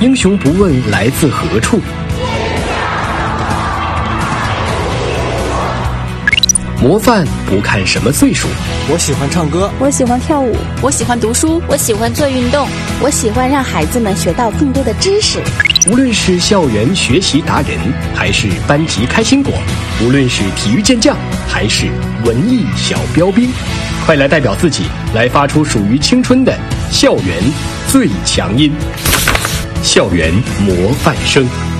英雄不问来自何处。模范不看什么岁数。 我喜欢唱歌， 我喜欢跳舞， 我喜欢读书， 我喜欢做运动， 我喜欢让孩子们学到更多的知识。 无论是校园学习达人，还是班级开心果，无论是体育健将，还是文艺小标兵，快来代表自己，来发出属于青春的校园最强音，校园模范生。